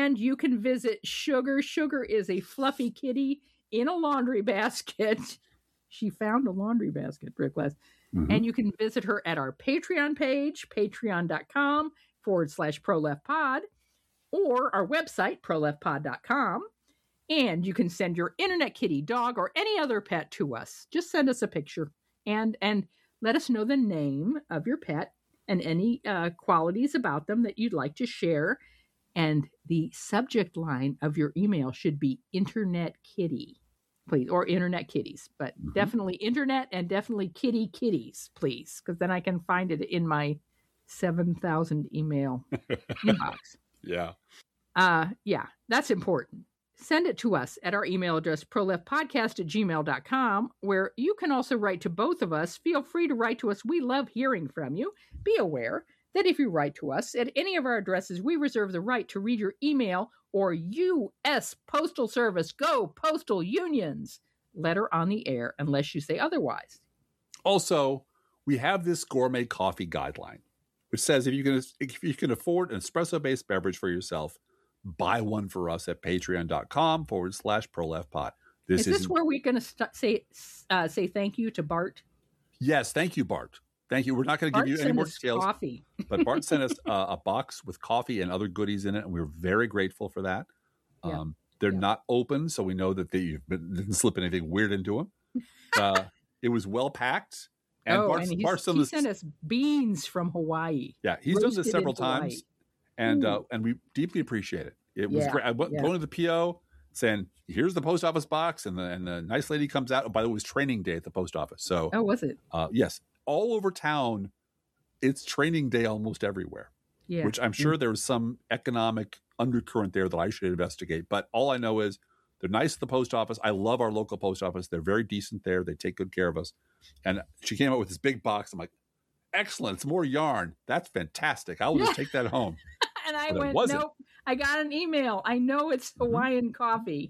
And you can visit Sugar. Sugar is a fluffy kitty in a laundry basket. She found a laundry basket, Dripglass. Mm-hmm. And you can visit her at our Patreon page, patreon.com/ProLeftPod, or our website, ProLeftPod.com. And you can send your internet kitty, dog, or any other pet to us. Just send us a picture and let us know the name of your pet and any qualities about them that you'd like to share. And the subject line of your email should be Internet Kitty, please, or Internet Kitties, but definitely Internet and definitely kitties, please, because then I can find it in my 7,000 email inbox. Yeah. Yeah, that's important. Send it to us at our email address, proleftpodcast@gmail.com, where you can also write to both of us. Feel free to write to us. We love hearing from you. Be aware that if you write to us at any of our addresses, we reserve the right to read your email or U.S. Postal Service, go Postal Unions, letter on the air, unless you say otherwise. Also, we have this gourmet coffee guideline, which says if you can afford an espresso-based beverage for yourself, buy one for us at patreon.com/ProLeftPod. Is this where we're going to say thank you to Bart? Yes, thank you, Bart. Thank you. We're not going to give you any more details. Coffee. But Bart sent us a box with coffee and other goodies in it, and we're very grateful for that. Yeah. They're not open, so we know that they didn't slip anything weird into them. It was well packed. And Bart sent us beans from Hawaii. Yeah, he's done this several times, and we deeply appreciate it. It was great. I went going to the PO saying, "Here's the post office box," and the nice lady comes out. Oh, by the way, it was training day at the post office. So, was it? Yes, all over town, it's training day almost everywhere. Yeah, which I'm sure there was some economic undercurrent there that I should investigate. But all I know is they're nice at the post office. I love our local post office. They're very decent there. They take good care of us. And she came out with this big box. I'm like, excellent. It's more yarn. That's fantastic. I will just take that home. And I went, nope, I got an email. I know it's Hawaiian coffee.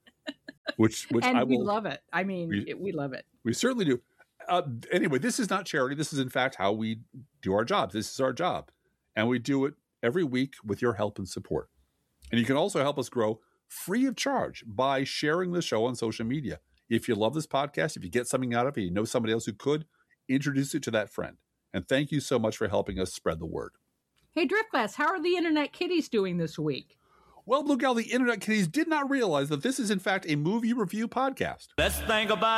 Which and I will, we love it. I mean, we love it. We certainly do. Anyway, this is not charity. This is, in fact, how we do our jobs. This is our job. And we do it every week with your help and support. And you can also help us grow free of charge by sharing the show on social media. If you love this podcast, if you get something out of it, you know somebody else who could, introduce it to that friend. And thank you so much for helping us spread the word. Hey, Dripglass, how are the Internet Kitties doing this week? Well, Blue Gal, the Internet Kitties did not realize that this is, in fact, a movie review podcast. Let's think about